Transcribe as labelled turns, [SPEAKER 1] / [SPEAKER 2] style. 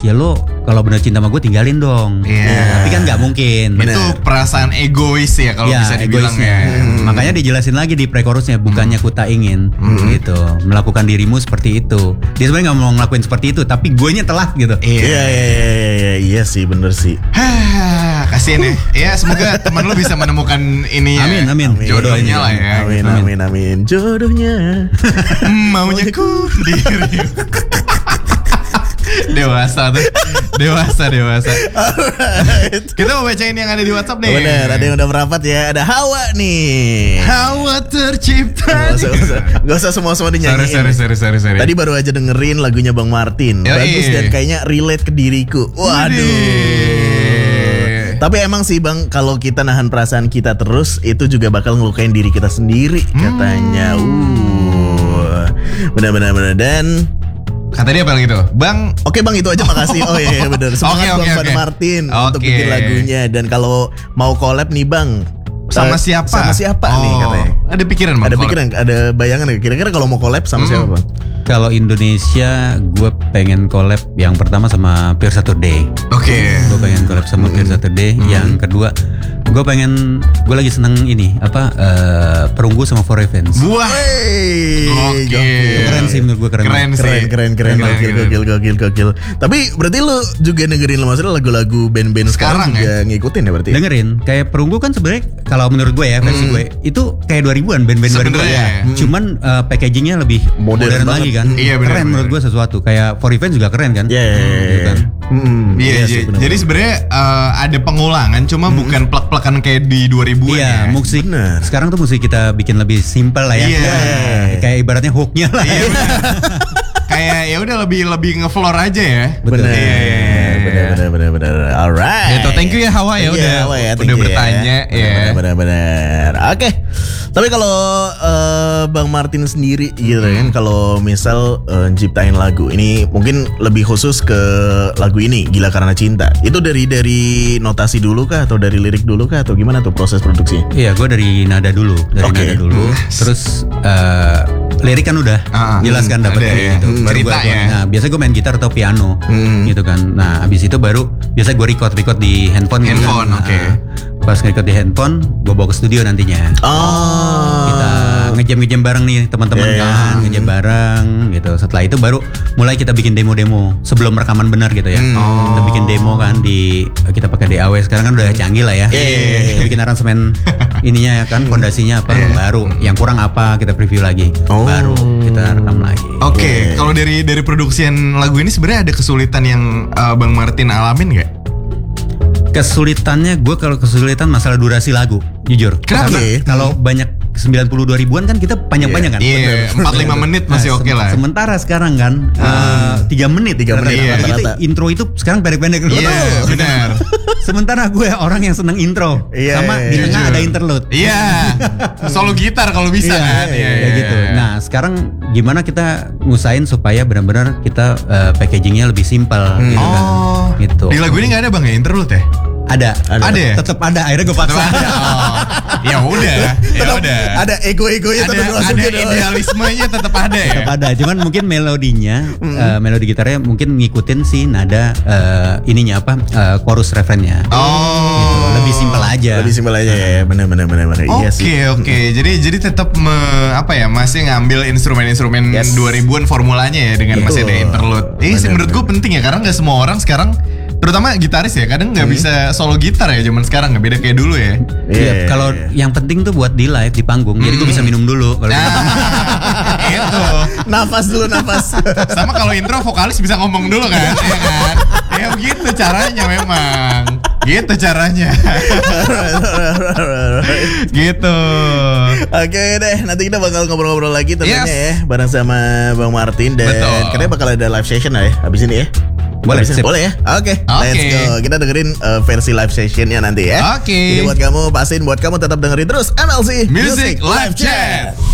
[SPEAKER 1] ya lo kalau benar cinta sama gue tinggalin dong. Tapi kan nggak mungkin.
[SPEAKER 2] Itu perasaan egois ya kalau bisa dibilang ya.
[SPEAKER 1] Makanya dijelasin lagi di pre-chorusnya, bukannya ku tak ingin gitu melakukan dirimu seperti itu. Dia sebenarnya nggak mau ngelakuin seperti itu, tapi guenya telat gitu.
[SPEAKER 3] Iya sih, bener sih.
[SPEAKER 2] Kasian ya. Ya semoga teman lu bisa menemukan ini ya.
[SPEAKER 1] Amin.
[SPEAKER 2] Jodohnya lah ya.
[SPEAKER 3] Amin. Jodohnya.
[SPEAKER 2] Maunya ku diri. Dewasa. Kita mau bacain yang ada di WhatsApp nih.
[SPEAKER 3] Bener, ada yang udah merapat ya. Ada Hawa nih.
[SPEAKER 2] Hawa tercipta.
[SPEAKER 3] Gak usah semua dinyanyiin.
[SPEAKER 2] Sorry.
[SPEAKER 3] Tadi baru aja dengerin lagunya Bang Martin. Bagus dan kayaknya relate ke diriku. Waduh. Tapi emang sih Bang, kalau kita nahan perasaan kita terus, itu juga bakal ngelukain diri kita sendiri katanya. Benar. Dan
[SPEAKER 2] kata dia apa gitu, Bang?
[SPEAKER 3] Oke Bang, itu aja, makasih. Oh iya benar. Semangat Bang Martin untuk bikin lagunya. Dan kalau mau collab nih Bang,
[SPEAKER 2] sama siapa
[SPEAKER 3] nih katanya?
[SPEAKER 2] Ada pikiran Bang?
[SPEAKER 3] Ada bayangan ya? Kira-kira kalau mau collab sama siapa Bang?
[SPEAKER 1] Kalau Indonesia, gue pengen collab yang pertama sama Pure Saturday.
[SPEAKER 2] Oke.
[SPEAKER 1] Gue pengen collab sama Pure Saturday. Yang kedua, gue lagi seneng ini Perunggu sama For Revenge.
[SPEAKER 2] Wah. Oke.
[SPEAKER 1] Keren sih menurut gue, keren.
[SPEAKER 3] Gokil. Tapi berarti lu juga dengerin maksudnya lagu-lagu band-band sekarang juga ngikutin ya berarti?
[SPEAKER 1] Dengerin. Kayak Perunggu kan sebenarnya kalau menurut gue ya, versi gue itu kayak 2000-an, band-band 2000-an ya. Cuman packagingnya lebih modern lagi kan.
[SPEAKER 2] Iya, bener,
[SPEAKER 1] keren menurut gue sesuatu. Kayak For Revenge juga keren kan.
[SPEAKER 3] Iya.
[SPEAKER 2] Jadi sebenarnya ada pengulangan, cuma bukan plek-plekan kayak di 2000-an.
[SPEAKER 1] Iya, musik. Sekarang tuh musik kita bikin lebih simpel lah ya. Kayak ibaratnya hooknya lah.
[SPEAKER 2] Iya. Kayak ya udah lebih ngefloor aja ya.
[SPEAKER 3] Benar. Alright.
[SPEAKER 2] Gitu, thank you ya Hawa ya udah bertanya ya.
[SPEAKER 3] Benar. Oke. Tapi kalau Bang Martin sendiri gitu kan, kalau misal ciptain lagu ini mungkin lebih khusus ke lagu ini Gila Karena Cinta. Itu dari notasi dulu kah atau dari lirik dulu kah atau gimana tuh proses produksinya?
[SPEAKER 1] Iya, gue dari nada dulu, Terus lirik kan udah jelas kan dapat gitu.
[SPEAKER 2] Ceritanya.
[SPEAKER 1] Nah, biasa gue main gitar atau piano gitu kan. Nah, abis itu baru biasa gue record di handphone gitu kan.
[SPEAKER 2] Oke.
[SPEAKER 1] Pas record di handphone, gue bawa ke studio nantinya. Kita ngejam bareng nih teman-teman kan, ngejam bareng gitu. Setelah itu baru mulai kita bikin demo-demo sebelum rekaman benar gitu ya. Kita bikin demo kan kita pakai DAW, sekarang kan udah canggih lah ya. Kita bikin aransemen ininya ya kan, fondasinya apa baru, yang kurang apa kita preview lagi, baru kita rekam lagi.
[SPEAKER 2] Oke. Kalau dari produksian lagu ini sebenarnya ada kesulitan yang Bang Martin alamin nggak?
[SPEAKER 1] Kesulitannya, gue kalau kesulitan masalah durasi lagu, jujur.
[SPEAKER 2] Kenapa?
[SPEAKER 1] Kalau banyak 90 2000-an kan kita panjang-panjang kan.
[SPEAKER 2] Iya, 4-5 menit masih oke lah.
[SPEAKER 1] Sementara sekarang kan 3 menit.
[SPEAKER 3] Rata-rata.
[SPEAKER 1] Intro itu sekarang pendek-pendek.
[SPEAKER 2] Iya, benar.
[SPEAKER 1] Sementara gue orang yang seneng intro, sama di tengah ada interlude.
[SPEAKER 2] Iya. Solo gitar kalau bisa kan.
[SPEAKER 1] Iya gitu. Nah, sekarang gimana kita ngusahain supaya benar-benar kita packagingnya lebih simpel gitu kan. Gitu.
[SPEAKER 2] Di lagu ini nggak ada Bang ya interlude ya?
[SPEAKER 1] Ada
[SPEAKER 2] ya?
[SPEAKER 1] Tetap ada, akhirnya gue paksa.
[SPEAKER 2] Ya udah.
[SPEAKER 3] Ada ego-egonya
[SPEAKER 2] ada idealismenya tetap ada ya.
[SPEAKER 1] Tetap ada, cuman mungkin melodinya, melodi gitarnya mungkin ngikutin si nada ininya chorus refrennya.
[SPEAKER 2] Gitu.
[SPEAKER 1] Lebih simpel aja.
[SPEAKER 3] Ya, benar. Iya sih.
[SPEAKER 2] Oke. Jadi tetap masih ngambil instrumen-instrumen 2000-an formulanya ya dengan masih ada interlude. Ini sih menurut gue penting ya, karena nggak semua orang sekarang, terutama gitaris ya, kadang nggak bisa solo gitar ya zaman sekarang, nggak beda kayak dulu ya.
[SPEAKER 1] Iya. Kalau yang penting tuh buat di live di panggung, jadi gue bisa minum dulu.
[SPEAKER 2] Itu.
[SPEAKER 3] Nafas.
[SPEAKER 2] Sama kalau intro vokalis bisa ngomong dulu kan, ya kan? Ya begitu caranya memang. Gitu caranya. Gitu.
[SPEAKER 3] Oke deh, nanti kita bakal ngobrol-ngobrol lagi tentunya ya, bareng sama Bang Martin, dan katanya bakal ada live session lah ya habis ini ya. Boleh ya? Oke, let's go. Kita dengerin versi live sessionnya nanti ya.
[SPEAKER 2] Oke.
[SPEAKER 3] Jadi buat kamu, pastiin buat kamu tetap dengerin terus MLC
[SPEAKER 2] Music Live Chat.